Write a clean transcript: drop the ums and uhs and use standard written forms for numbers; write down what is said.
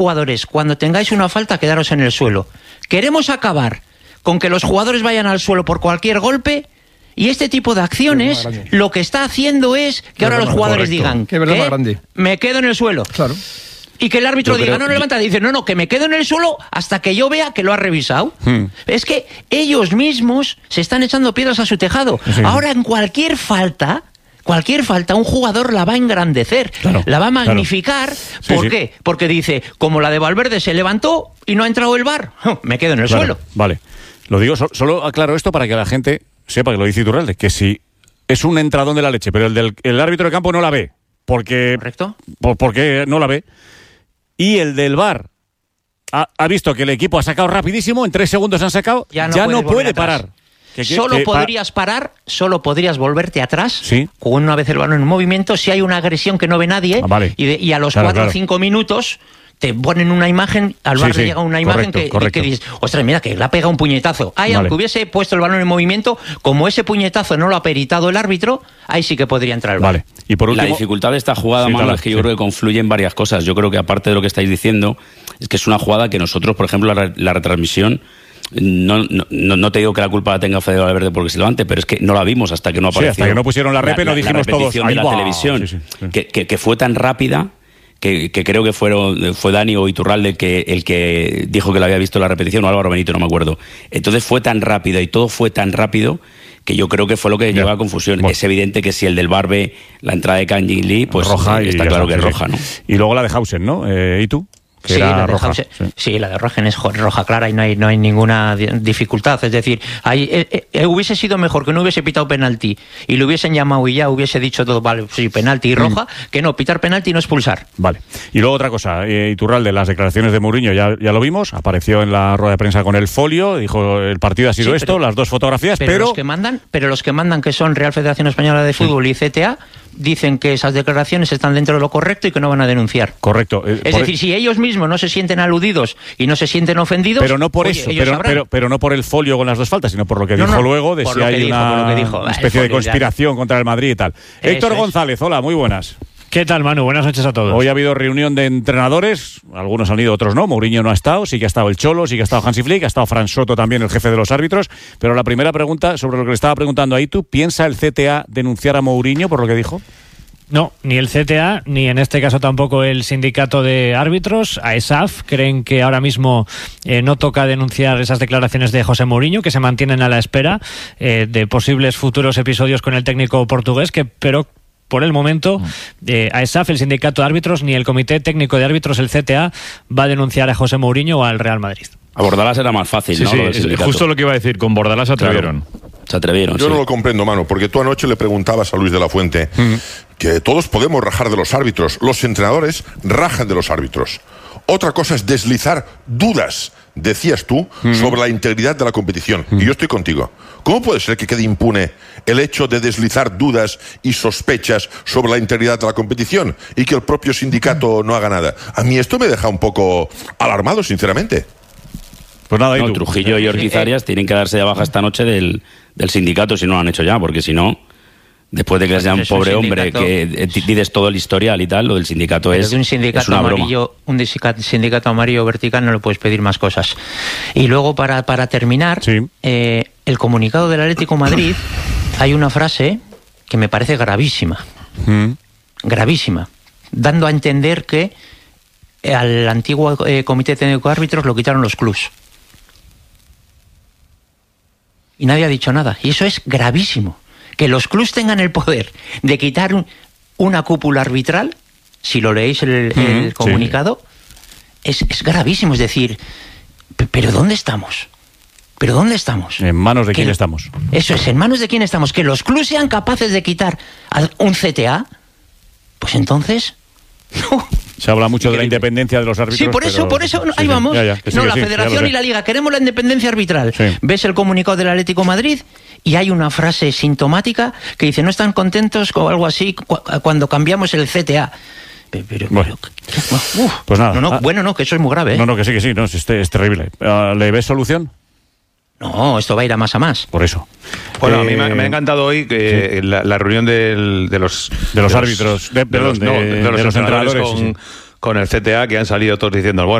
jugadores, cuando tengáis una falta, quedaros en el suelo. Queremos acabar con que los jugadores vayan al suelo por cualquier golpe, y este tipo de acciones lo que está haciendo es que ahora los jugadores digan que me quedo en el suelo. Claro. Y que el árbitro diga, no levanta, dice, no, que me quedo en el suelo hasta que yo vea que lo ha revisado. Es que ellos mismos se están echando piedras a su tejado. Sí. Ahora, en cualquier falta, un jugador la va a engrandecer, la va a magnificar. ¿Por qué? Porque dice, como la de Valverde se levantó y no ha entrado el VAR, me quedo en el suelo. Vale, lo digo, solo aclaro esto para que la gente sepa que lo dice Iturralde, que si es un entradón de la leche, pero el árbitro de campo no la ve, porque no la ve, y el del VAR ha visto que el equipo ha sacado rapidísimo, en 3 segundos han sacado, ya no puede parar. Solo podrías volverte atrás con una vez el balón en movimiento si hay una agresión que no ve nadie, y a los 4 o 5 minutos te ponen una imagen, al VAR le llega una imagen que dices, ostras, mira, que le ha pegado un puñetazo. Aunque hubiese puesto el balón en movimiento, como ese puñetazo no lo ha peritado el árbitro, ahí sí que podría entrar el VAR. Y por último, la dificultad de esta jugada, Manu, es que yo creo que confluyen varias cosas. Yo creo que aparte de lo que estáis diciendo, es que es una jugada que nosotros, por ejemplo, la retransmisión, no te digo que la culpa la tenga Fede Valverde porque se levante, pero es que no la vimos hasta que no apareció. Hasta que no pusieron la repe, no dijimos todos. La repetición de la televisión, que fue tan rápida, que creo que fue Dani o Iturralde el que dijo que la había visto la repetición, o Álvaro Benito, no me acuerdo. Entonces fue tan rápida y todo fue tan rápido que yo creo que fue lo que lleva a confusión. Bueno. Es evidente que si el del VAR ve la entrada de Kang Jin Lee, pues roja, está claro que es roja, ¿no? Y luego la de Hausen, ¿no? ¿Y tú? Sí, la de roja. Sí, la de Rogen es roja clara y no hay ninguna dificultad. Es decir, hubiese sido mejor que no hubiese pitado penalti y lo hubiesen llamado y ya hubiese dicho todo, vale, sí, penalti y roja, que no, pitar penalti y no expulsar. Vale. Y luego otra cosa, Iturralde, las declaraciones de Mourinho ya lo vimos, apareció en la rueda de prensa con el folio, dijo el partido ha sido esto, las 2 fotografías, pero los que mandan, que son Real Federación Española de Fútbol y CTA, dicen que esas declaraciones están dentro de lo correcto y que no van a denunciar. Correcto. Es decir, si ellos mismos no se sienten aludidos y no se sienten ofendidos, pero no por eso, pero no por el folio con las 2 faltas, sino por lo que dijo luego, de si hay una especie de conspiración contra el Madrid y tal. Héctor González, hola, muy buenas. ¿Qué tal, Manu? Buenas noches a todos. Hoy ha habido reunión de entrenadores, algunos han ido, otros no. Mourinho no ha estado, sí que ha estado el Cholo, sí que ha estado Hansi Flick, ha estado Fran Soto también, el jefe de los árbitros. Pero la primera pregunta sobre lo que le estaba preguntando a Itu, ¿piensa el CTA denunciar a Mourinho por lo que dijo? No, ni el CTA, ni en este caso tampoco el sindicato de árbitros, AESAF, creen que ahora mismo no toca denunciar esas declaraciones de José Mourinho, que se mantienen a la espera de posibles futuros episodios con el técnico portugués, pero por el momento AESAF, el sindicato de árbitros, ni el comité técnico de árbitros, el CTA, va a denunciar a José Mourinho o al Real Madrid. A Bordalás era más fácil, ¿no? Sí, es justo lo que iba a decir, con Bordalás se atrevieron. Claro. Se atrevieron. Yo no lo comprendo, Manu, porque tú anoche le preguntabas a Luis de la Fuente que todos podemos rajar de los árbitros, los entrenadores rajan de los árbitros. Otra cosa es deslizar dudas, decías tú, sobre la integridad de la competición. Y yo estoy contigo. ¿Cómo puede ser que quede impune el hecho de deslizar dudas y sospechas sobre la integridad de la competición y que el propio sindicato no haga nada? A mí esto me deja un poco alarmado, sinceramente. Pues nada, no, Trujillo y Ortiz Arias tienen que darse de baja esta noche del sindicato si no lo han hecho ya, porque si no, después de que sea un pobre hombre que dices todo el historial y tal, lo del sindicato es una broma. Un sindicato amarillo vertical no le puedes pedir más cosas. Y luego para terminar, el comunicado del Atlético de Madrid, hay una frase que me parece gravísima, dando a entender que al antiguo comité técnico de árbitros lo quitaron los clubs. Y nadie ha dicho nada. Y eso es gravísimo. Que los clubs tengan el poder de quitar una cúpula arbitral, si lo leéis el comunicado, es gravísimo. Es decir, ¿pero dónde estamos? ¿Pero dónde estamos? ¿En manos de quién estamos? Eso es, en manos de quién estamos. Que los clubs sean capaces de quitar a un CTA, pues entonces... No. Se habla mucho de la independencia de los árbitros. Sí, por eso, ahí vamos. La Federación y la Liga, queremos la independencia arbitral. Sí. Ves el comunicado del Atlético de Madrid y hay una frase sintomática que dice, no están contentos con algo así cuando cambiamos el CTA. Pues nada. No, que eso es muy grave. No, que sí, no, es terrible. ¿Le ves solución? No, esto va a ir a más. Por eso. Bueno, a mí me ha encantado hoy que la reunión de los árbitros, de los entrenadores con el CTA, que han salido todos diciendo, bueno,